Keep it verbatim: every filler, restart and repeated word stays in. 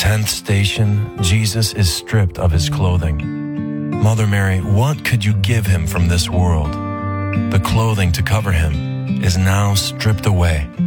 tenth station, Jesus is stripped of his clothing. Mother Mary, what could you give him from this world? The clothing to cover him is now stripped away.